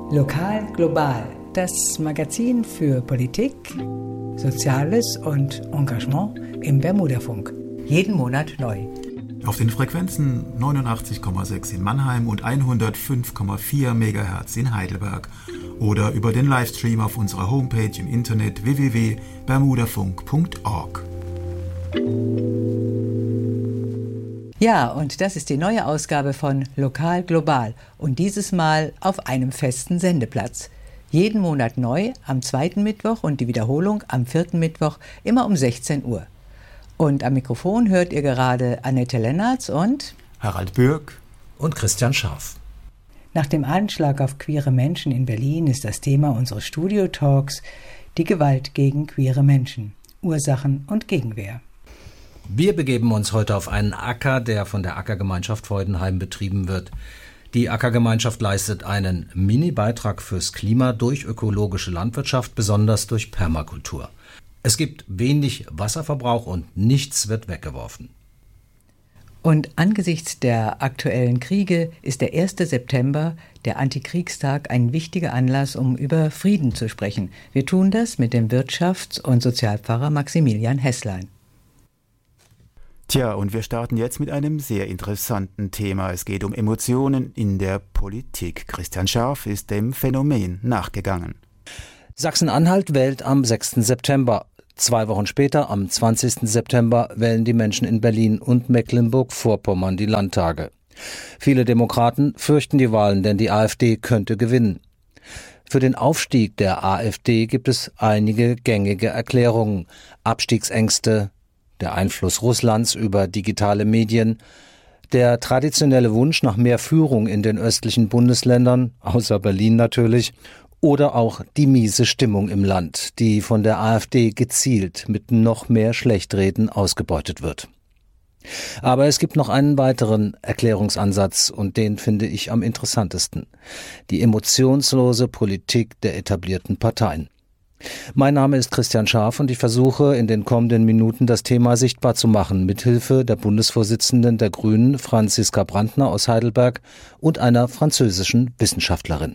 Lokal global, das Magazin für Politik, Soziales und Engagement im Bermudafunk. Jeden Monat neu. Auf den Frequenzen 89,6 in Mannheim und 105,4 MHz in Heidelberg oder über den Livestream auf unserer Homepage im Internet www.bermudafunk.org. Ja, und das ist die neue Ausgabe von Lokal Global und dieses Mal auf einem festen Sendeplatz. Jeden Monat neu am 2. Mittwoch und die Wiederholung am 4. Mittwoch immer um 16 Uhr. Und am Mikrofon hört ihr gerade Annette Lennertz und Harald Bürg und Christian Scharf. Nach dem Anschlag auf queere Menschen in Berlin ist das Thema unseres Studio-Talks die Gewalt gegen queere Menschen, Ursachen und Gegenwehr. Wir begeben uns heute auf einen Acker, der von der Ackergemeinschaft Freudenheim betrieben wird. Die Ackergemeinschaft leistet einen Mini-Beitrag fürs Klima durch ökologische Landwirtschaft, besonders durch Permakultur. Es gibt wenig Wasserverbrauch und nichts wird weggeworfen. Und angesichts der aktuellen Kriege ist der 1. September, der Antikriegstag, ein wichtiger Anlass, um über Frieden zu sprechen. Wir tun das mit dem Wirtschafts- und Sozialpfarrer Maximilian Hesslein. Tja, und wir starten jetzt mit einem sehr interessanten Thema. Es geht um Emotionen in der Politik. Christian Scharf ist dem Phänomen nachgegangen. Sachsen-Anhalt wählt am 6. September. 2 Wochen später, am 20. September, wählen die Menschen in Berlin und Mecklenburg-Vorpommern die Landtage. Viele Demokraten fürchten die Wahlen, denn die AfD könnte gewinnen. Für den Aufstieg der AfD gibt es einige gängige Erklärungen. Abstiegsängste, der Einfluss Russlands über digitale Medien, der traditionelle Wunsch nach mehr Führung in den östlichen Bundesländern, außer Berlin natürlich, oder auch die miese Stimmung im Land, die von der AfD gezielt mit noch mehr Schlechtreden ausgebeutet wird. Aber es gibt noch einen weiteren Erklärungsansatz und den finde ich am interessantesten: die emotionslose Politik der etablierten Parteien. Mein Name ist Christian Scharf und ich versuche in den kommenden Minuten das Thema sichtbar zu machen, mithilfe der Bundesvorsitzenden der Grünen, Franziska Brandner aus Heidelberg, und einer französischen Wissenschaftlerin.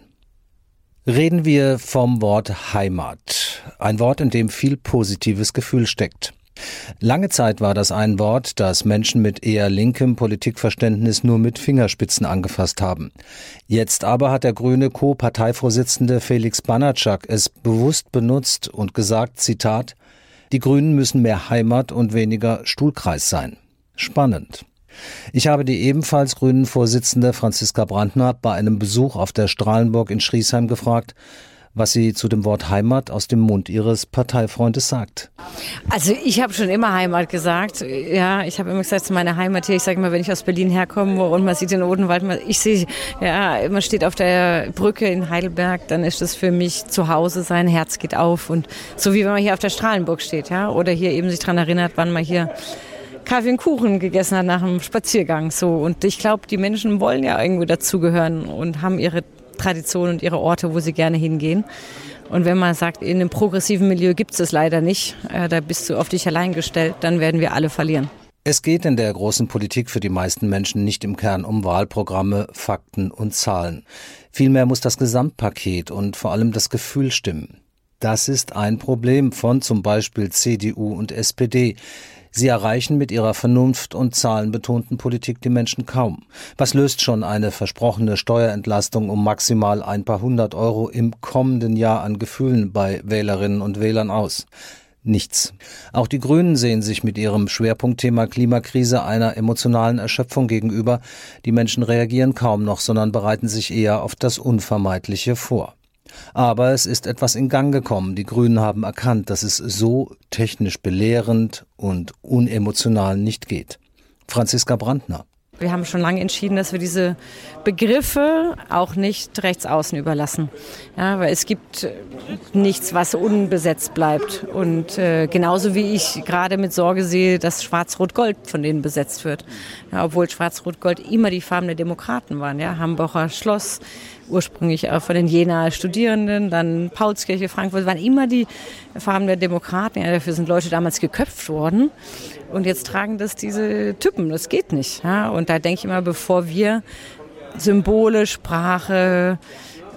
Reden wir vom Wort Heimat, ein Wort, in dem viel positives Gefühl steckt. Lange Zeit war das ein Wort, das Menschen mit eher linkem Politikverständnis nur mit Fingerspitzen angefasst haben. Jetzt aber hat der grüne Co-Parteivorsitzende Felix Banatschak es bewusst benutzt und gesagt, Zitat, die Grünen müssen mehr Heimat und weniger Stuhlkreis sein. Spannend. Ich habe die ebenfalls grünen Vorsitzende Franziska Brandner bei einem Besuch auf der Strahlenburg in Schriesheim gefragt, was sie zu dem Wort Heimat aus dem Mund ihres Parteifreundes sagt. Also ich habe schon immer Heimat gesagt. Ja, ich habe immer gesagt, es ist meine Heimat hier. Ich sage immer, wenn ich aus Berlin herkomme und man sieht den Odenwald, ich sehe, ja, man steht auf der Brücke in Heidelberg, dann ist das für mich zu Hause, sein Herz geht auf. Und so wie wenn man hier auf der Strahlenburg steht, ja, oder hier eben sich daran erinnert, wann man hier Kaffee und Kuchen gegessen hat nach einem Spaziergang. So. Und ich glaube, die Menschen wollen ja irgendwie dazugehören und haben ihre Tradition und ihre Orte, wo sie gerne hingehen. Und wenn man sagt, in einem progressiven Milieu gibt es das leider nicht, da bist du auf dich allein gestellt, dann werden wir alle verlieren. Es geht in der großen Politik für die meisten Menschen nicht im Kern um Wahlprogramme, Fakten und Zahlen. Vielmehr muss das Gesamtpaket und vor allem das Gefühl stimmen. Das ist ein Problem von zum Beispiel CDU und SPD. Sie erreichen mit ihrer Vernunft- und zahlenbetonten Politik die Menschen kaum. Was löst schon eine versprochene Steuerentlastung um maximal ein paar 100 € im kommenden Jahr an Gefühlen bei Wählerinnen und Wählern aus? Nichts. Auch die Grünen sehen sich mit ihrem Schwerpunktthema Klimakrise einer emotionalen Erschöpfung gegenüber. Die Menschen reagieren kaum noch, sondern bereiten sich eher auf das Unvermeidliche vor. Aber es ist etwas in Gang gekommen. Die Grünen haben erkannt, dass es so technisch belehrend und unemotional nicht geht. Franziska Brandner. Wir haben schon lange entschieden, dass wir diese Begriffe auch nicht rechtsaußen überlassen. Ja, weil es gibt nichts, was unbesetzt bleibt. Und genauso wie ich gerade mit Sorge sehe, dass Schwarz-Rot-Gold von denen besetzt wird. Ja, obwohl Schwarz-Rot-Gold immer die Farben der Demokraten waren. Ja, Hambacher Schloss, ursprünglich auch von den Jenaer Studierenden, dann Paulskirche, Frankfurt, waren immer die Farben der Demokraten. Ja, dafür sind Leute damals geköpft worden. Und jetzt tragen das diese Typen, das geht nicht. Ja? Und da denke ich immer, bevor wir Symbole, Sprache,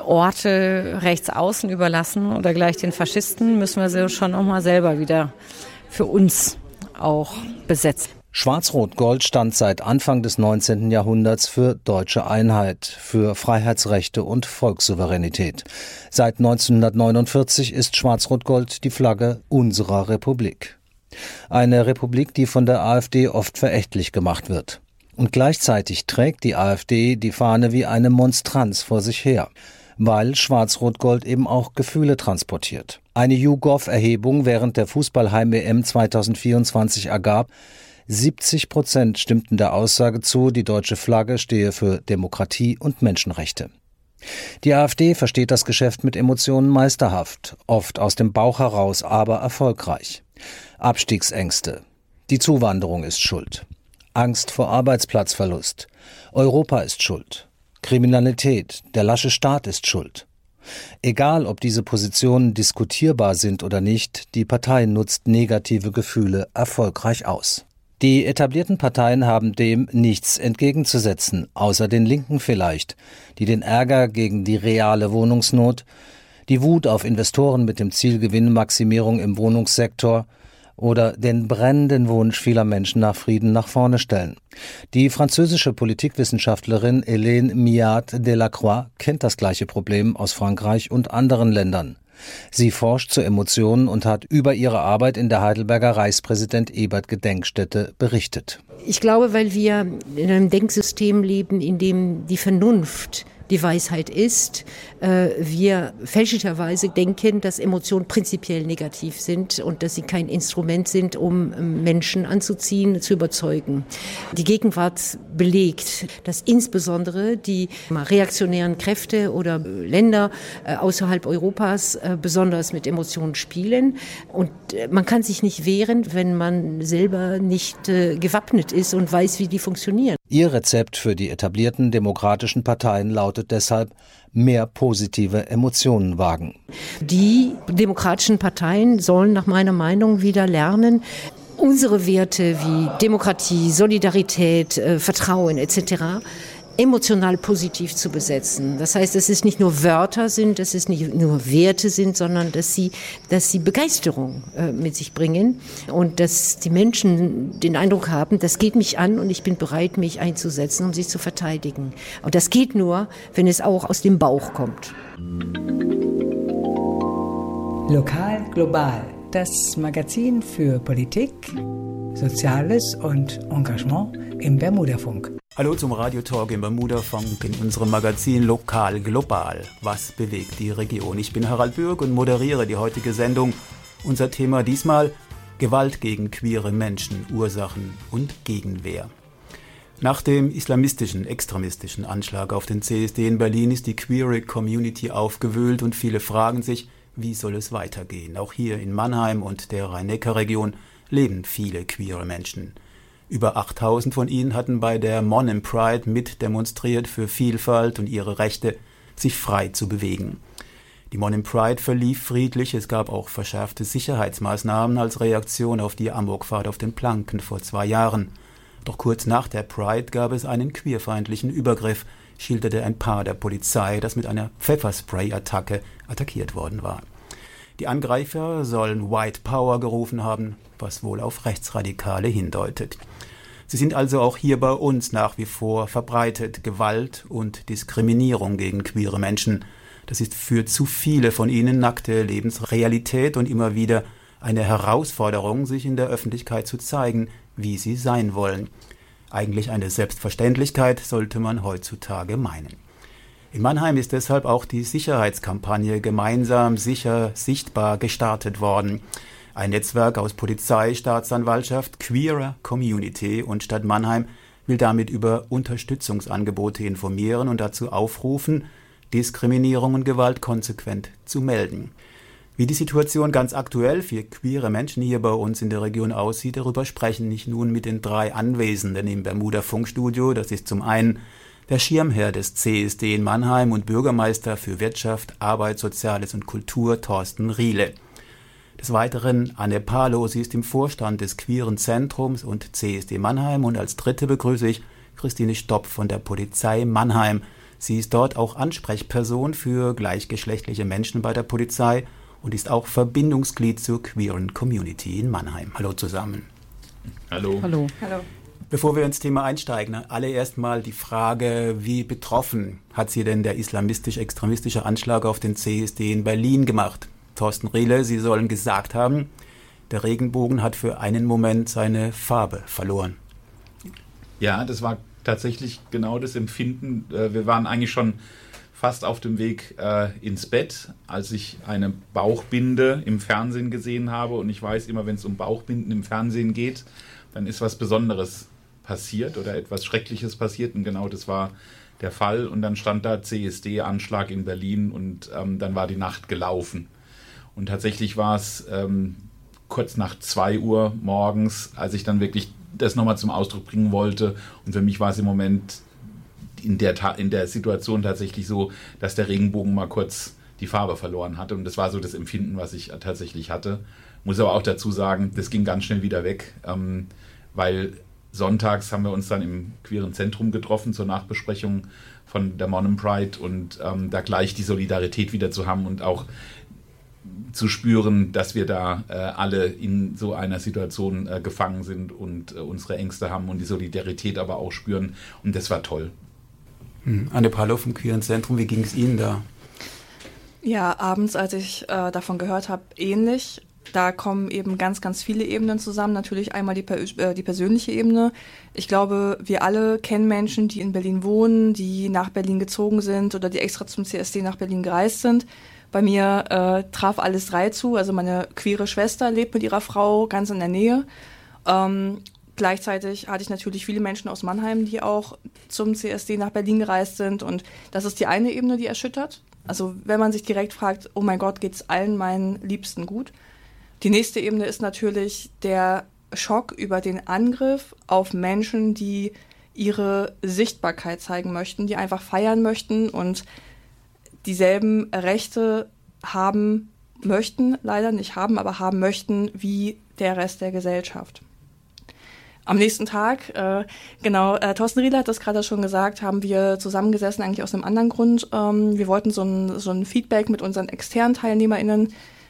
Orte rechts außen überlassen oder gleich den Faschisten, müssen wir sie schon auch mal selber wieder für uns auch besetzen. Schwarz-Rot-Gold stand seit Anfang des 19. Jahrhunderts für deutsche Einheit, für Freiheitsrechte und Volkssouveränität. Seit 1949 ist Schwarz-Rot-Gold die Flagge unserer Republik. Eine Republik, die von der AfD oft verächtlich gemacht wird. Und gleichzeitig trägt die AfD die Fahne wie eine Monstranz vor sich her, weil Schwarz-Rot-Gold eben auch Gefühle transportiert. Eine YouGov-Erhebung während der Fußball-Heim-EM 2024 ergab, 70% stimmten der Aussage zu, die deutsche Flagge stehe für Demokratie und Menschenrechte. Die AfD versteht das Geschäft mit Emotionen meisterhaft, oft aus dem Bauch heraus, aber erfolgreich. Abstiegsängste. Die Zuwanderung ist schuld. Angst vor Arbeitsplatzverlust. Europa ist schuld. Kriminalität. Der lasche Staat ist schuld. Egal, ob diese Positionen diskutierbar sind oder nicht, die Partei nutzt negative Gefühle erfolgreich aus. Die etablierten Parteien haben dem nichts entgegenzusetzen, außer den Linken vielleicht, die den Ärger gegen die reale Wohnungsnot, die Wut auf Investoren mit dem Ziel Gewinnmaximierung im Wohnungssektor oder den brennenden Wunsch vieler Menschen nach Frieden nach vorne stellen. Die französische Politikwissenschaftlerin Hélène Miat-Delacroix kennt das gleiche Problem aus Frankreich und anderen Ländern. Sie forscht zu Emotionen und hat über ihre Arbeit in der Heidelberger Reichspräsident-Ebert-Gedenkstätte berichtet. Ich glaube, weil wir in einem Denksystem leben, in dem die Vernunft die Weisheit ist, wir fälschlicherweise denken, dass Emotionen prinzipiell negativ sind und dass sie kein Instrument sind, um Menschen anzuziehen, zu überzeugen. Die Gegenwart belegt, dass insbesondere die reaktionären Kräfte oder Länder außerhalb Europas besonders mit Emotionen spielen. Und man kann sich nicht wehren, wenn man selber nicht gewappnet ist und weiß, wie die funktionieren. Ihr Rezept für die etablierten demokratischen Parteien lautet deshalb: mehr positive Emotionen wagen. Die demokratischen Parteien sollen nach meiner Meinung wieder lernen, unsere Werte wie Demokratie, Solidarität, Vertrauen etc. emotional positiv zu besetzen. Das heißt, dass es nicht nur Wörter sind, dass es nicht nur Werte sind, sondern dass sie Begeisterung mit sich bringen und dass die Menschen den Eindruck haben, das geht mich an und ich bin bereit, mich einzusetzen, um sie zu verteidigen. Und das geht nur, wenn es auch aus dem Bauch kommt. Lokal global, das Magazin für Politik, Soziales und Engagement im Bermudafunk. Hallo zum Radiotalk im Bermudafunk in unserem Magazin Lokal Global. Was bewegt die Region? Ich bin Harald Bürg und moderiere die heutige Sendung. Unser Thema diesmal: Gewalt gegen queere Menschen, Ursachen und Gegenwehr. Nach dem islamistischen, extremistischen Anschlag auf den CSD in Berlin ist die queere Community aufgewühlt und viele fragen sich, wie soll es weitergehen? Auch hier in Mannheim und der Rhein-Neckar-Region leben viele queere Menschen. Über 8000 von ihnen hatten bei der Monem Pride mitdemonstriert für Vielfalt und ihre Rechte, sich frei zu bewegen. Die Monem Pride verlief friedlich, es gab auch verschärfte Sicherheitsmaßnahmen als Reaktion auf die Amokfahrt auf den Planken vor 2 Jahren. Doch kurz nach der Pride gab es einen queerfeindlichen Übergriff, schilderte ein Paar der Polizei, das mit einer Pfefferspray-Attacke attackiert worden war. Die Angreifer sollen White Power gerufen haben, was wohl auf Rechtsradikale hindeutet. Sie sind also auch hier bei uns nach wie vor verbreitet, Gewalt und Diskriminierung gegen queere Menschen. Das ist für zu viele von ihnen nackte Lebensrealität und immer wieder eine Herausforderung, sich in der Öffentlichkeit zu zeigen, wie sie sein wollen. Eigentlich eine Selbstverständlichkeit, sollte man heutzutage meinen. In Mannheim ist deshalb auch die Sicherheitskampagne Gemeinsam sicher sichtbar gestartet worden. Ein Netzwerk aus Polizei, Staatsanwaltschaft, queerer Community und Stadt Mannheim will damit über Unterstützungsangebote informieren und dazu aufrufen, Diskriminierung und Gewalt konsequent zu melden. Wie die Situation ganz aktuell für queere Menschen hier bei uns in der Region aussieht, darüber sprechen ich nun mit den 3 Anwesenden im Bermuda-Funkstudio. Das ist zum einen der Schirmherr des CSD in Mannheim und Bürgermeister für Wirtschaft, Arbeit, Soziales und Kultur, Thorsten Riele. Des Weiteren Anne Palo, sie ist im Vorstand des Queeren Zentrums und CSD Mannheim. Und als Dritte begrüße ich Christine Stopp von der Polizei Mannheim. Sie ist dort auch Ansprechperson für gleichgeschlechtliche Menschen bei der Polizei und ist auch Verbindungsglied zur queeren Community in Mannheim. Hallo zusammen. Hallo. Hallo. Hallo. Bevor wir ins Thema einsteigen, alle erstmal die Frage, wie betroffen hat Sie denn der islamistisch-extremistische Anschlag auf den CSD in Berlin gemacht? Thorsten Riele, Sie sollen gesagt haben, der Regenbogen hat für einen Moment seine Farbe verloren. Ja, das war tatsächlich genau das Empfinden. Wir waren eigentlich schon fast auf dem Weg ins Bett, als ich eine Bauchbinde im Fernsehen gesehen habe. Und ich weiß immer, wenn es um Bauchbinden im Fernsehen geht, dann ist was Besonderes passiert oder etwas Schreckliches passiert. Und genau das war der Fall. Und dann stand da CSD-Anschlag in Berlin und dann war die Nacht gelaufen. Und tatsächlich war es kurz nach 2 Uhr morgens, als ich dann wirklich das nochmal zum Ausdruck bringen wollte. Und für mich war es im Moment in der Situation tatsächlich so, dass der Regenbogen mal kurz die Farbe verloren hatte. Und das war so das Empfinden, was ich tatsächlich hatte. Muss aber auch dazu sagen, das ging ganz schnell wieder weg, weil sonntags haben wir uns dann im Queeren Zentrum getroffen zur Nachbesprechung von der Monem Pride und da gleich die Solidarität wieder zu haben und auch zu spüren, dass wir da alle in so einer Situation gefangen sind und unsere Ängste haben und die Solidarität aber auch spüren. Und das war toll. Anne Palow vom Queeren Zentrum, wie ging es Ihnen da? Ja, abends, als ich davon gehört habe, ähnlich. Da kommen eben ganz, ganz viele Ebenen zusammen. Natürlich einmal die persönliche Ebene. Ich glaube, wir alle kennen Menschen, die in Berlin wohnen, die nach Berlin gezogen sind oder die extra zum CSD nach Berlin gereist sind. Bei mir traf alles 3 zu. Also meine queere Schwester lebt mit ihrer Frau ganz in der Nähe. Gleichzeitig hatte ich natürlich viele Menschen aus Mannheim, die auch zum CSD nach Berlin gereist sind. Und das ist die eine Ebene, die erschüttert. Also wenn man sich direkt fragt, oh mein Gott, geht's allen meinen Liebsten gut? Die nächste Ebene ist natürlich der Schock über den Angriff auf Menschen, die ihre Sichtbarkeit zeigen möchten, die einfach feiern möchten und dieselben Rechte haben möchten, leider nicht haben, aber haben möchten wie der Rest der Gesellschaft. Am nächsten Tag, Thorsten Riele hat das gerade schon gesagt, haben wir zusammengesessen, eigentlich aus einem anderen Grund. Wir wollten so ein Feedback mit unseren externen TeilnehmerInnen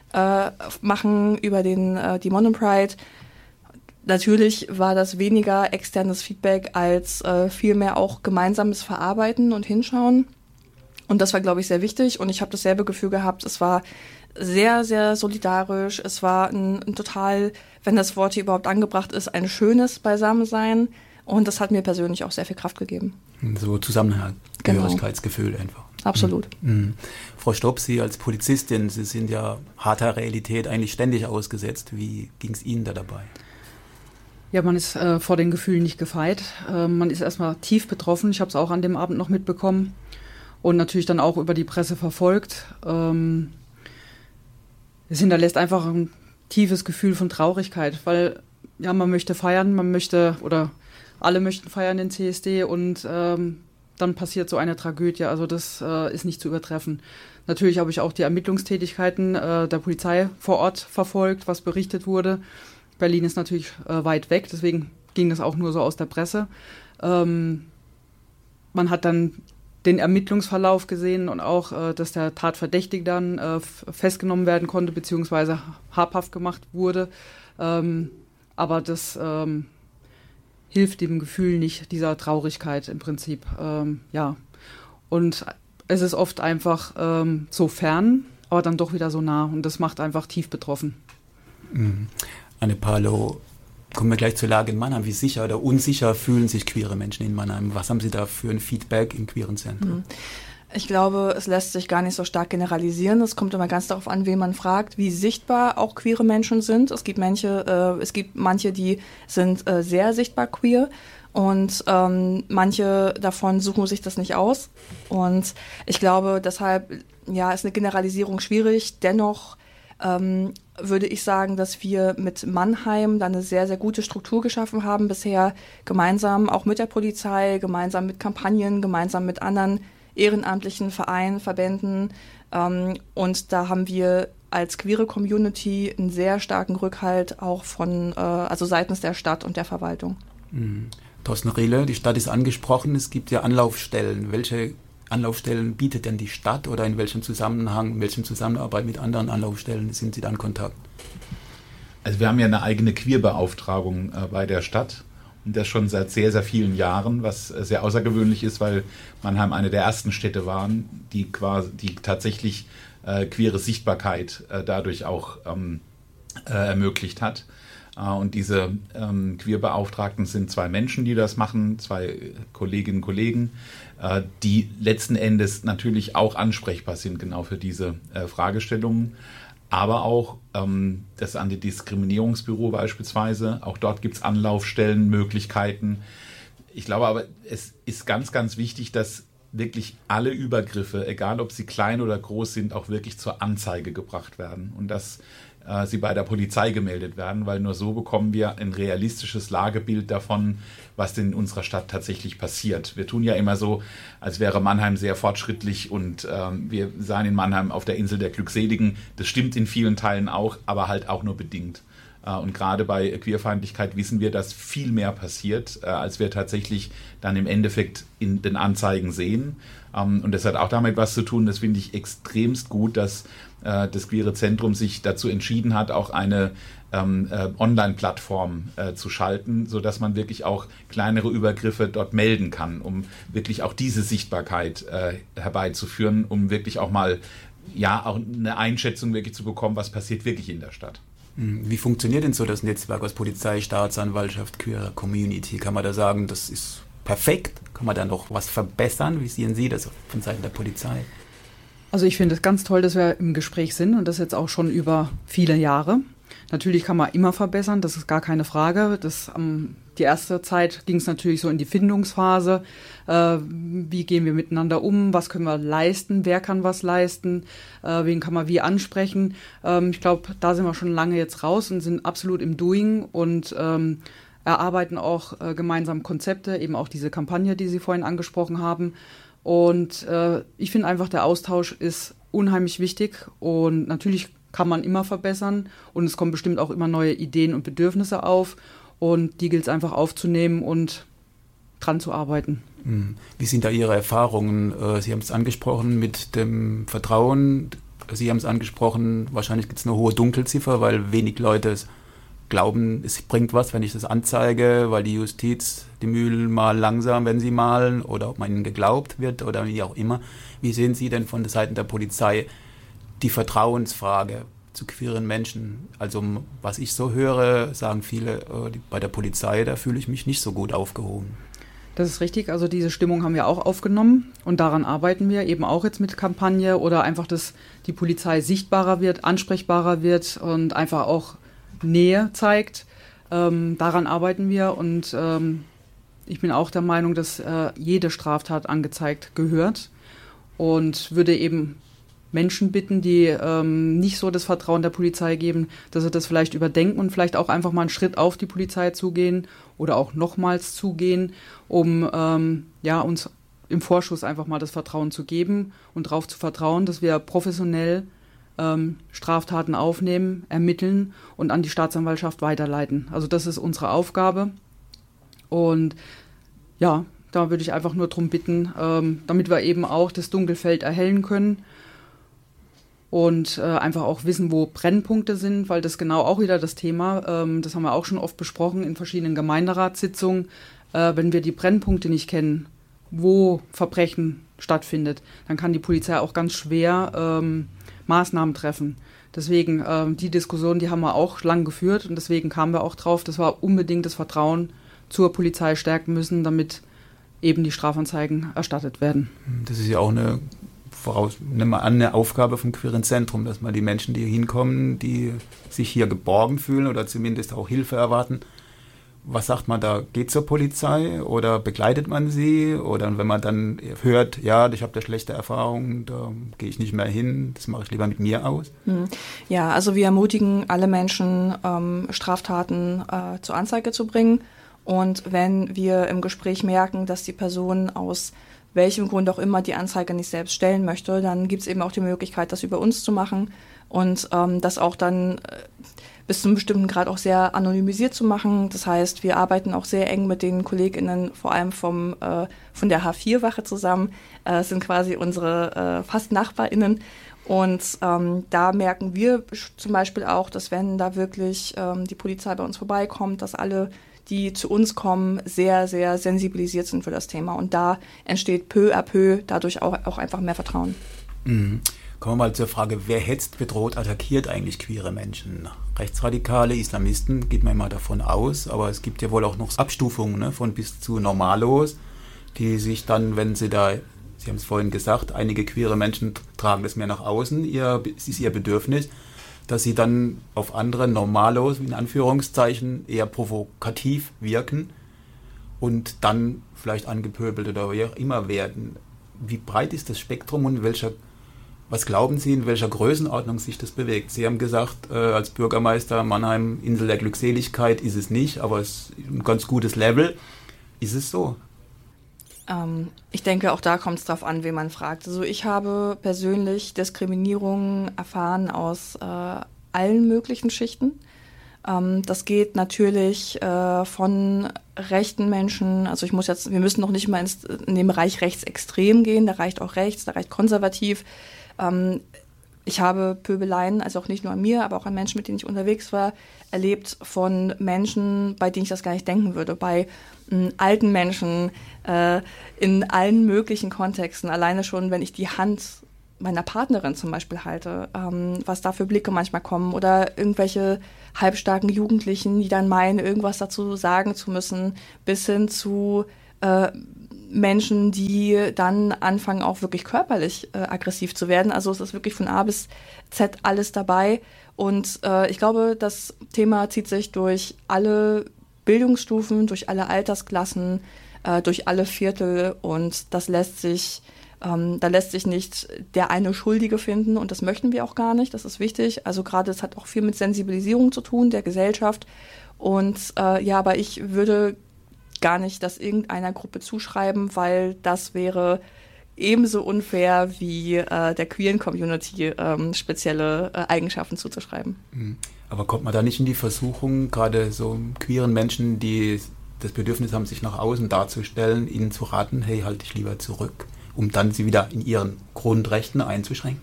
machen über die Monem Pride. Natürlich war das weniger externes Feedback als vielmehr auch gemeinsames Verarbeiten und Hinschauen. Und das war, glaube ich, sehr wichtig. Und ich habe dasselbe Gefühl gehabt, es war sehr, sehr solidarisch. Es war ein total, wenn das Wort hier überhaupt angebracht ist, ein schönes Beisammensein. Und das hat mir persönlich auch sehr viel Kraft gegeben. So Zusammenhalt, Gehörigkeitsgefühl einfach. Absolut. Frau Stopp, Sie als Polizistin, Sie sind ja harter Realität eigentlich ständig ausgesetzt. Wie ging es Ihnen da dabei? Ja, man ist vor den Gefühlen nicht gefeit. Man ist erstmal tief betroffen. Ich habe es auch an dem Abend noch mitbekommen und natürlich dann auch über die Presse verfolgt. Es hinterlässt einfach ein tiefes Gefühl von Traurigkeit, weil ja, man möchte feiern, oder alle möchten feiern den CSD und dann passiert so eine Tragödie. Also das ist nicht zu übertreffen. Natürlich habe ich auch die Ermittlungstätigkeiten der Polizei vor Ort verfolgt, was berichtet wurde. Berlin ist natürlich weit weg, deswegen ging das auch nur so aus der Presse. Man hat dann den Ermittlungsverlauf gesehen und auch, dass der Tatverdächtige dann festgenommen werden konnte, beziehungsweise habhaft gemacht wurde. Aber das hilft dem Gefühl nicht, dieser Traurigkeit im Prinzip. Und es ist oft einfach so fern, aber dann doch wieder so nah. Und das macht einfach tief betroffen. Anne Palow, kommen wir gleich zur Lage in Mannheim. Wie sicher oder unsicher fühlen sich queere Menschen in Mannheim? Was haben Sie da für ein Feedback im Queeren Zentrum? Ich glaube, es lässt sich gar nicht so stark generalisieren. Es kommt immer ganz darauf an, wen man fragt, wie sichtbar auch queere Menschen sind. Es gibt manche, die sind sehr sichtbar queer und manche davon suchen sich das nicht aus. Und ich glaube, deshalb ist eine Generalisierung schwierig. Dennoch würde ich sagen, dass wir mit Mannheim da eine sehr, sehr gute Struktur geschaffen haben bisher, gemeinsam auch mit der Polizei, gemeinsam mit Kampagnen, gemeinsam mit anderen ehrenamtlichen Vereinen, Verbänden. Und da haben wir als queere Community einen sehr starken Rückhalt auch also seitens der Stadt und der Verwaltung. Thorsten Riele, die Stadt ist angesprochen, es gibt ja Anlaufstellen. Welche Anlaufstellen bietet denn die Stadt oder in welchem Zusammenhang, in welchem Zusammenarbeit mit anderen Anlaufstellen sind Sie da in Kontakt? Also wir haben ja eine eigene Queerbeauftragung bei der Stadt und das schon seit sehr, sehr vielen Jahren, was sehr außergewöhnlich ist, weil Mannheim eine der ersten Städte waren, die tatsächlich queere Sichtbarkeit dadurch auch ermöglicht hat. Und diese Queerbeauftragten sind 2 Menschen, die das machen, 2 Kolleginnen und Kollegen, die letzten Endes natürlich auch ansprechbar sind genau für diese Fragestellungen. Aber auch das Antidiskriminierungsbüro beispielsweise, auch dort gibt es Anlaufstellen, Möglichkeiten. Ich glaube aber, es ist ganz, ganz wichtig, dass wirklich alle Übergriffe, egal ob sie klein oder groß sind, auch wirklich zur Anzeige gebracht werden und dass sie bei der Polizei gemeldet werden, weil nur so bekommen wir ein realistisches Lagebild davon, was denn in unserer Stadt tatsächlich passiert. Wir tun ja immer so, als wäre Mannheim sehr fortschrittlich und wir seien in Mannheim auf der Insel der Glückseligen. Das stimmt in vielen Teilen auch, aber halt auch nur bedingt. Und gerade bei Queerfeindlichkeit wissen wir, dass viel mehr passiert, als wir tatsächlich dann im Endeffekt in den Anzeigen sehen. Und das hat auch damit was zu tun, das finde ich extremst gut, dass das Queere Zentrum sich dazu entschieden hat, auch eine Online-Plattform zu schalten, sodass man wirklich auch kleinere Übergriffe dort melden kann, um wirklich auch diese Sichtbarkeit herbeizuführen, um wirklich auch mal auch eine Einschätzung wirklich zu bekommen, was passiert wirklich in der Stadt. Wie funktioniert denn so das Netzwerk aus Polizei, Staatsanwaltschaft, queerer Community? Kann man da sagen, das ist perfekt? Kann man da noch was verbessern? Wie sehen Sie das von Seiten der Polizei? Also ich finde es ganz toll, dass wir im Gespräch sind und das jetzt auch schon über viele Jahre. Natürlich kann man immer verbessern, das ist gar keine Frage. Die erste Zeit ging es natürlich so in die Findungsphase. Wie gehen wir miteinander um? Was können wir leisten? Wer kann was leisten? Wen kann man wie ansprechen? Ich glaube, da sind wir schon lange jetzt raus und sind absolut im Doing und erarbeiten auch gemeinsam Konzepte, eben auch diese Kampagne, die Sie vorhin angesprochen haben. Und ich finde einfach, der Austausch ist unheimlich wichtig und natürlich kann man immer verbessern und es kommen bestimmt auch immer neue Ideen und Bedürfnisse auf und die gilt es einfach aufzunehmen und dran zu arbeiten. Wie sind da Ihre Erfahrungen? Sie haben es angesprochen mit dem Vertrauen, Sie haben es angesprochen, wahrscheinlich gibt es eine hohe Dunkelziffer, weil wenig Leute glauben, es bringt was, wenn ich das anzeige, weil die Justiz die Mühlen mal langsam, wenn sie malen, oder ob man ihnen geglaubt wird oder wie auch immer. Wie sehen Sie denn von der Seite der Polizei die Vertrauensfrage zu queeren Menschen? Also was ich so höre, sagen viele, bei der Polizei, da fühle ich mich nicht so gut aufgehoben. Das ist richtig, also diese Stimmung haben wir auch aufgenommen und daran arbeiten wir eben auch jetzt mit Kampagne oder einfach, dass die Polizei sichtbarer wird, ansprechbarer wird und einfach auch Nähe zeigt. Daran arbeiten wir und ich bin auch der Meinung, dass jede Straftat angezeigt gehört und würde eben Menschen bitten, die nicht so das Vertrauen der Polizei geben, dass sie das vielleicht überdenken und vielleicht auch einfach mal einen Schritt auf die Polizei zugehen oder auch nochmals zugehen, um uns im Vorschuss einfach mal das Vertrauen zu geben und darauf zu vertrauen, dass wir professionell Straftaten aufnehmen, ermitteln und an die Staatsanwaltschaft weiterleiten. Also das ist unsere Aufgabe und ja, da würde ich einfach nur darum bitten, damit wir eben auch das Dunkelfeld erhellen können und einfach auch wissen, wo Brennpunkte sind, weil das genau auch wieder das Thema, das haben wir auch schon oft besprochen in verschiedenen Gemeinderatssitzungen, wenn wir die Brennpunkte nicht kennen, wo Verbrechen stattfindet, dann kann die Polizei auch ganz schwer Maßnahmen treffen. Deswegen, die Diskussion, die haben wir auch lang geführt und deswegen kamen wir auch drauf, dass wir unbedingt das Vertrauen zur Polizei stärken müssen, damit eben die Strafanzeigen erstattet werden. Das ist ja auch eine Aufgabe vom Queeren Zentrum, dass man die Menschen, die hier hinkommen, die sich hier geborgen fühlen oder zumindest auch Hilfe erwarten. Was sagt man da? Geht zur Polizei oder begleitet man sie? Oder wenn man dann hört, ja, ich habe da schlechte Erfahrungen, da gehe ich nicht mehr hin, das mache ich lieber mit mir aus? Ja, also wir ermutigen alle Menschen, Straftaten zur Anzeige zu bringen. Und wenn wir im Gespräch merken, dass die Person aus welchem Grund auch immer die Anzeige nicht selbst stellen möchte, dann gibt es eben auch die Möglichkeit, das über uns zu machen und das auch dann bis zu einem bestimmten Grad auch sehr anonymisiert zu machen. Das heißt, wir arbeiten auch sehr eng mit den KollegInnen, vor allem von der H4-Wache zusammen, sind quasi unsere fast NachbarInnen. Und da merken wir zum Beispiel auch, dass wenn da wirklich die Polizei bei uns vorbeikommt, dass alle, die zu uns kommen, sehr, sehr sensibilisiert sind für das Thema. Und da entsteht peu à peu dadurch auch einfach mehr Vertrauen. Mhm. Kommen wir mal zur Frage, wer hetzt, bedroht, attackiert eigentlich queere Menschen? Rechtsradikale, Islamisten, geht man immer davon aus, aber es gibt ja wohl auch noch Abstufungen, ne, von bis zu Normalos, die sich dann, wenn sie da, Sie haben es vorhin gesagt, einige queere Menschen tragen das mehr nach außen, es ist ihr Bedürfnis, dass sie dann auf andere Normalos, in Anführungszeichen, eher provokativ wirken und dann vielleicht angepöbelt oder wie auch immer werden. Wie breit ist das Spektrum und was glauben Sie, in welcher Größenordnung sich das bewegt? Sie haben gesagt, als Bürgermeister Mannheim, Insel der Glückseligkeit ist es nicht, aber es ist ein ganz gutes Level. Ist es so? Ich denke, auch da kommt es drauf an, wen man fragt. Also ich habe persönlich Diskriminierung erfahren aus allen möglichen Schichten. Das geht natürlich von rechten Menschen, also wir müssen noch nicht mal in den Bereich rechtsextrem gehen, da reicht auch rechts, da reicht konservativ. Ich habe Pöbeleien, also auch nicht nur an mir, aber auch an Menschen, mit denen ich unterwegs war, erlebt von Menschen, bei denen ich das gar nicht denken würde, bei alten Menschen in allen möglichen Kontexten. Alleine schon, wenn ich die Hand meiner Partnerin zum Beispiel halte, was da für Blicke manchmal kommen oder irgendwelche halbstarken Jugendlichen, die dann meinen, irgendwas dazu sagen zu müssen, bis hin zu Menschen, die dann anfangen, auch wirklich körperlich aggressiv zu werden. Also es ist wirklich von A bis Z alles dabei. Und ich glaube, das Thema zieht sich durch alle Bildungsstufen, durch alle Altersklassen, durch alle Viertel. Und da lässt sich nicht der eine Schuldige finden. Und das möchten wir auch gar nicht. Das ist wichtig. Also gerade, es hat auch viel mit Sensibilisierung zu tun, der Gesellschaft. Und aber ich würde gar nicht das irgendeiner Gruppe zuschreiben, weil das wäre ebenso unfair wie der queeren Community spezielle Eigenschaften zuzuschreiben. Aber kommt man da nicht in die Versuchung, gerade so queeren Menschen, die das Bedürfnis haben, sich nach außen darzustellen, ihnen zu raten, hey, halt dich lieber zurück, um dann sie wieder in ihren Grundrechten einzuschränken?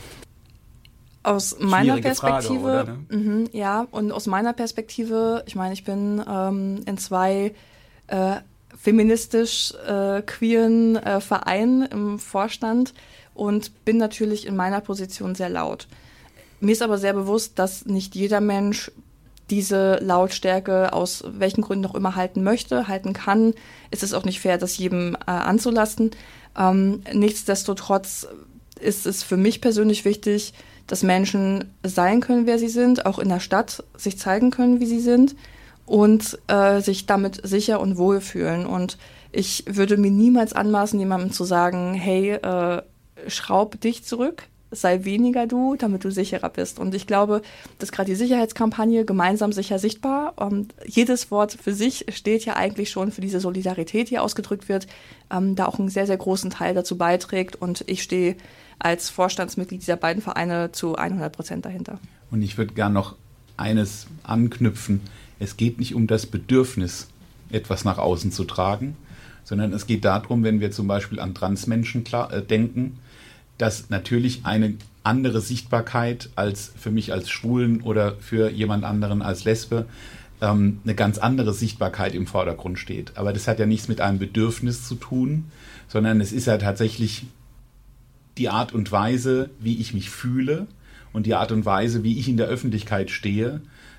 Aus meiner Perspektive, Frage, oder, ne? Ja, und aus meiner Perspektive, ich meine, ich bin in 2 feministisch queeren Vereinen im Vorstand und bin natürlich in meiner Position sehr laut. Mir ist aber sehr bewusst, dass nicht jeder Mensch diese Lautstärke aus welchen Gründen auch immer halten möchte, halten kann. Es ist auch nicht fair, das jedem anzulasten. Nichtsdestotrotz ist es für mich persönlich wichtig, dass Menschen sein können, wer sie sind, auch in der Stadt sich zeigen können, wie sie sind und sich damit sicher und wohl fühlen. Und ich würde mir niemals anmaßen, jemandem zu sagen, hey, schraub dich zurück, sei weniger du, damit du sicherer bist. Und ich glaube, dass gerade die Sicherheitskampagne gemeinsam sicher sichtbar, und jedes Wort für sich steht ja eigentlich schon für diese Solidarität, die ausgedrückt wird, da auch einen sehr, sehr großen Teil dazu beiträgt. Und ich stehe als Vorstandsmitglied dieser beiden Vereine zu 100% dahinter. Und ich würde gerne noch eines anknüpfen. Es geht nicht um das Bedürfnis, etwas nach außen zu tragen, sondern es geht darum, wenn wir zum Beispiel an Transmenschen denken, dass natürlich eine andere Sichtbarkeit als für mich als Schwulen oder für jemand anderen als Lesbe eine ganz andere Sichtbarkeit im Vordergrund steht. Aber das hat ja nichts mit einem Bedürfnis zu tun, sondern es ist ja tatsächlich die Art und Weise, wie ich mich fühle und die Art und Weise, wie ich in der Öffentlichkeit stehe,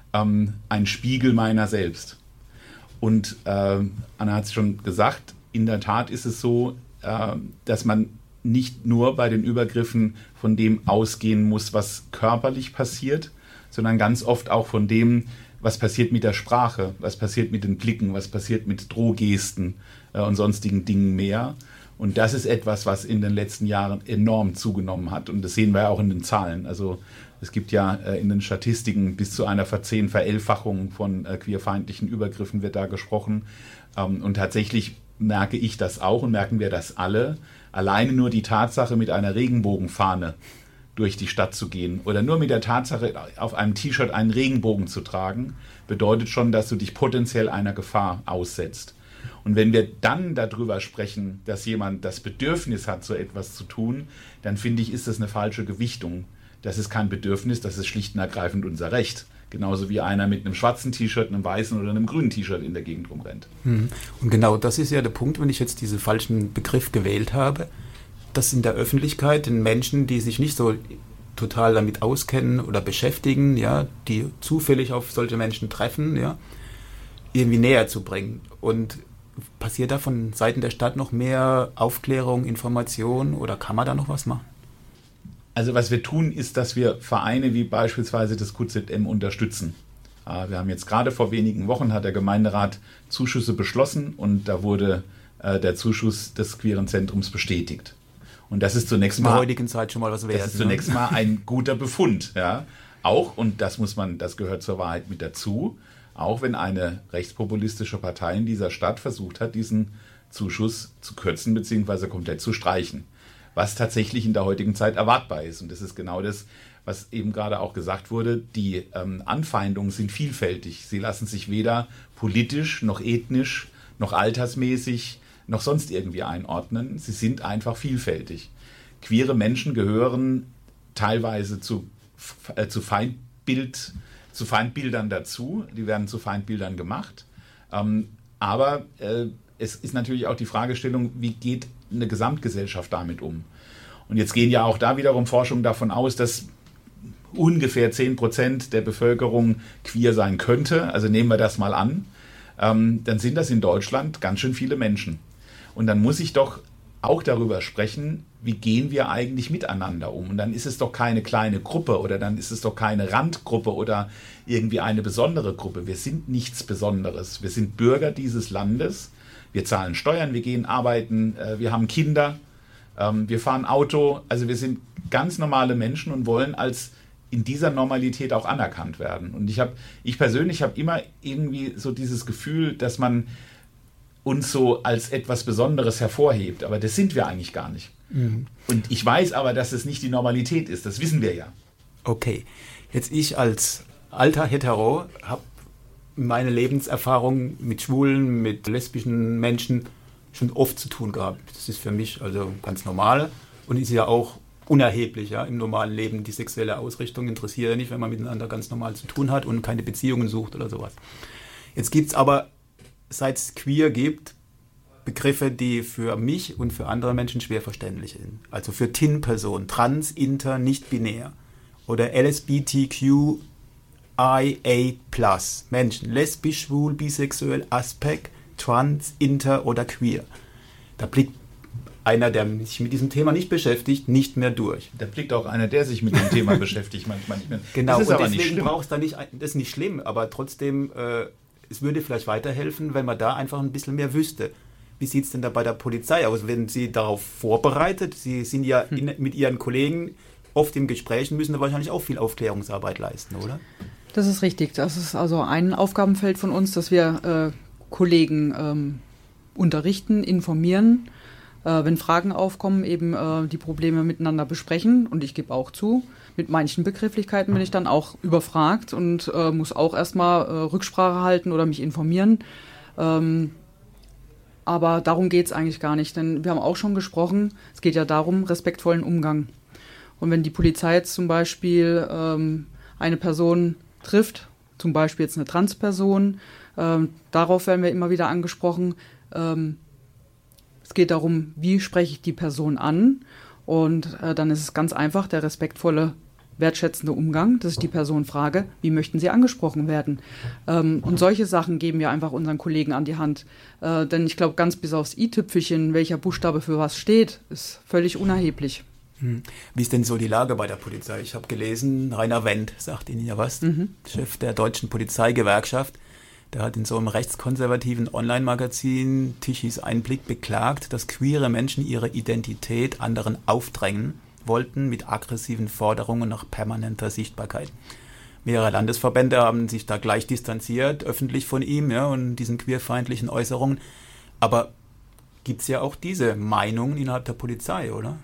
ein Spiegel meiner selbst. Und Anna hat es schon gesagt, in der Tat ist es so, dass man nicht nur bei den Übergriffen von dem ausgehen muss, was körperlich passiert, sondern ganz oft auch von dem, was passiert mit der Sprache, was passiert mit den Blicken, was passiert mit Drohgesten und sonstigen Dingen mehr. Und das ist etwas, was in den letzten Jahren enorm zugenommen hat. Und das sehen wir ja auch in den Zahlen. Also es gibt ja in den Statistiken bis zu einer Verelfachung von queerfeindlichen Übergriffen wird da gesprochen. Und tatsächlich merke ich das auch und merken wir das alle. Alleine nur die Tatsache, mit einer Regenbogenfahne durch die Stadt zu gehen oder nur mit der Tatsache, auf einem T-Shirt einen Regenbogen zu tragen, bedeutet schon, dass du dich potenziell einer Gefahr aussetzt. Und wenn wir dann darüber sprechen, dass jemand das Bedürfnis hat, so etwas zu tun, dann finde ich, ist das eine falsche Gewichtung. Das ist kein Bedürfnis, das ist schlicht und ergreifend unser Recht. Genauso wie einer mit einem schwarzen T-Shirt, einem weißen oder einem grünen T-Shirt in der Gegend rumrennt. Und genau das ist ja der Punkt, wenn ich jetzt diesen falschen Begriff gewählt habe, dass in der Öffentlichkeit den Menschen, die sich nicht so total damit auskennen oder beschäftigen, ja, die zufällig auf solche Menschen treffen, ja, irgendwie näher zu bringen. Und passiert da von Seiten der Stadt noch mehr Aufklärung, Information oder kann man da noch was machen? Also was wir tun, ist, dass wir Vereine wie beispielsweise das QZM unterstützen. Wir haben jetzt gerade vor wenigen Wochen, hat der Gemeinderat Zuschüsse beschlossen und da wurde der Zuschuss des Queeren Zentrums bestätigt. Und das ist zunächst mal, in der heutigen Zeit schon mal was wert. Das ist zunächst mal ein guter Befund. Ja. Auch, und das gehört zur Wahrheit mit dazu, auch wenn eine rechtspopulistische Partei in dieser Stadt versucht hat, diesen Zuschuss zu kürzen bzw. komplett zu streichen. Was tatsächlich in der heutigen Zeit erwartbar ist. Und das ist genau das, was eben gerade auch gesagt wurde. Die Anfeindungen sind vielfältig. Sie lassen sich weder politisch, noch ethnisch, noch altersmäßig, noch sonst irgendwie einordnen. Sie sind einfach vielfältig. Queere Menschen gehören teilweise zu Feindbildern dazu. Die werden zu Feindbildern gemacht. Aber es ist natürlich auch die Fragestellung, wie geht eine Gesamtgesellschaft damit um? Und jetzt gehen ja auch da wiederum Forschungen davon aus, dass ungefähr 10% der Bevölkerung queer sein könnte. Also nehmen wir das mal an. Dann sind das in Deutschland ganz schön viele Menschen. Und dann muss ich doch auch darüber sprechen, wie gehen wir eigentlich miteinander um? Und dann ist es doch keine kleine Gruppe oder dann ist es doch keine Randgruppe oder irgendwie eine besondere Gruppe. Wir sind nichts Besonderes. Wir sind Bürger dieses Landes. Wir zahlen Steuern, wir gehen arbeiten, wir haben Kinder, wir fahren Auto. Also wir sind ganz normale Menschen und wollen als in dieser Normalität auch anerkannt werden. Und ich persönlich habe immer irgendwie so dieses Gefühl, dass man uns so als etwas Besonderes hervorhebt. Aber das sind wir eigentlich gar nicht. Mhm. Und ich weiß aber, dass es nicht die Normalität ist. Das wissen wir ja. Okay. Jetzt ich als alter Hetero habe meine Lebenserfahrung mit Schwulen, mit lesbischen Menschen schon oft zu tun gehabt. Das ist für mich also ganz normal und ist ja auch unerheblich. Ja? Im normalen Leben die sexuelle Ausrichtung interessiert ja nicht, wenn man miteinander ganz normal zu tun hat und keine Beziehungen sucht oder sowas. Jetzt gibt es aber, seit es queer gibt, Begriffe, die für mich und für andere Menschen schwer verständlich sind. Also für TIN-Personen, trans, inter, nicht binär oder LSBTQ IA+, Menschen, lesbisch, schwul, bisexuell, aspekt, trans, inter oder queer. Da blickt einer, der sich mit diesem Thema nicht beschäftigt, nicht mehr durch. Da blickt auch einer, der sich mit dem Thema beschäftigt, manchmal nicht mehr. Genau, das ist und aber deswegen brauchst du nicht, das ist nicht schlimm, aber trotzdem, es würde vielleicht weiterhelfen, wenn man da einfach ein bisschen mehr wüsste. Wie sieht es denn da bei der Polizei aus? Werden Sie darauf vorbereitet? Sie sind ja mit Ihren Kollegen oft im Gespräch und müssen da wahrscheinlich auch viel Aufklärungsarbeit leisten, oder? Das ist richtig. Das ist also ein Aufgabenfeld von uns, dass wir Kollegen unterrichten, informieren, wenn Fragen aufkommen, eben die Probleme miteinander besprechen. Und ich gebe auch zu, mit manchen Begrifflichkeiten bin ich dann auch überfragt und muss auch erstmal Rücksprache halten oder mich informieren. Aber darum geht es eigentlich gar nicht, denn wir haben auch schon gesprochen, es geht ja darum, respektvollen Umgang. Und wenn die Polizei jetzt zum Beispiel eine Person trifft, zum Beispiel jetzt eine Transperson, darauf werden wir immer wieder angesprochen. Es geht darum, wie spreche ich die Person an? Und dann ist es ganz einfach, der respektvolle, wertschätzende Umgang, dass ich die Person frage, wie möchten Sie angesprochen werden? Und solche Sachen geben wir einfach unseren Kollegen an die Hand. Denn ich glaube, ganz bis aufs i-Tüpfelchen, welcher Buchstabe für was steht, ist völlig unerheblich. Wie ist denn so die Lage bei der Polizei? Ich habe gelesen, Rainer Wendt sagt Ihnen ja was, Chef der Deutschen Polizeigewerkschaft. Der hat in so einem rechtskonservativen Online-Magazin Tichys Einblick beklagt, dass queere Menschen ihre Identität anderen aufdrängen wollten mit aggressiven Forderungen nach permanenter Sichtbarkeit. Mehrere Landesverbände haben sich da gleich distanziert, öffentlich von ihm, ja, und diesen queerfeindlichen Äußerungen. Aber gibt es ja auch diese Meinungen innerhalb der Polizei, oder?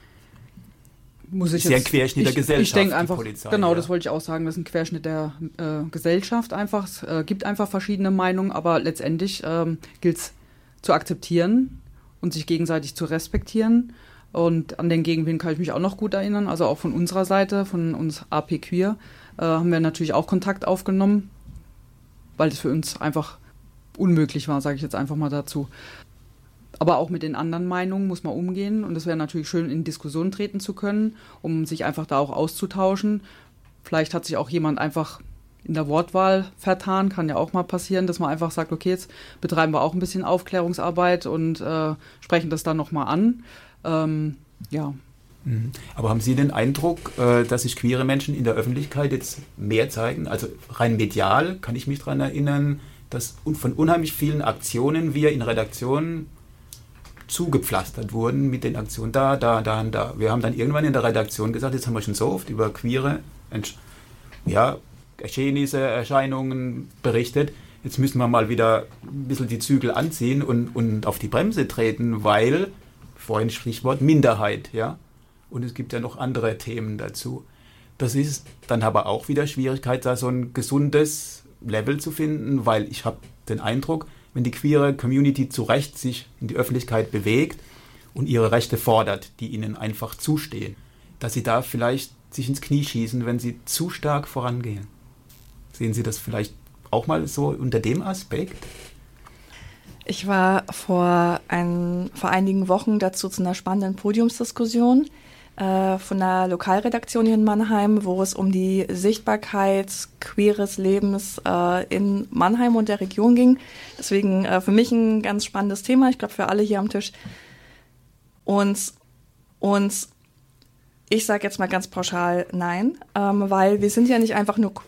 Muss ich ist ja ein Querschnitt der Gesellschaft, ich denke einfach, Polizei, genau, ja. das wollte ich auch sagen, das ist ein Querschnitt der Gesellschaft einfach. Es gibt einfach verschiedene Meinungen, aber letztendlich gilt es zu akzeptieren und sich gegenseitig zu respektieren. Und an den Gegenwind kann ich mich auch noch gut erinnern, also auch von unserer Seite, von uns AP Queer, haben wir natürlich auch Kontakt aufgenommen, weil das für uns einfach unmöglich war, sage ich jetzt einfach mal dazu. Aber auch mit den anderen Meinungen muss man umgehen und es wäre natürlich schön, in Diskussion treten zu können, um sich einfach da auch auszutauschen. Vielleicht hat sich auch jemand einfach in der Wortwahl vertan, kann ja auch mal passieren, dass man einfach sagt, okay, jetzt betreiben wir auch ein bisschen Aufklärungsarbeit und sprechen das dann nochmal an. Ja. Aber haben Sie den Eindruck, dass sich queere Menschen in der Öffentlichkeit jetzt mehr zeigen? Also rein medial kann ich mich daran erinnern, dass von unheimlich vielen Aktionen wir in Redaktionen zugepflastert wurden mit den Aktionen da. Wir haben dann irgendwann in der Redaktion gesagt, jetzt haben wir schon so oft über queere Geschehnisse, Erscheinungen berichtet. Jetzt müssen wir mal wieder ein bisschen die Zügel anziehen und auf die Bremse treten, weil, vorhin Stichwort Minderheit, ja. Und es gibt ja noch andere Themen dazu. Das ist dann aber auch wieder Schwierigkeit, da so ein gesundes Level zu finden, weil ich habe den Eindruck, wenn die queere Community zu Recht sich in die Öffentlichkeit bewegt und ihre Rechte fordert, die ihnen einfach zustehen, dass sie da vielleicht sich ins Knie schießen, wenn sie zu stark vorangehen. Sehen Sie das vielleicht auch mal so unter dem Aspekt? Ich war vor einigen Wochen dazu zu einer spannenden Podiumsdiskussion von einer Lokalredaktion hier in Mannheim, wo es um die Sichtbarkeit queeres Lebens in Mannheim und der Region ging. Deswegen für mich ein ganz spannendes Thema, ich glaube für alle hier am Tisch. Und ich sage jetzt mal ganz pauschal nein, weil wir sind ja nicht einfach nur queer.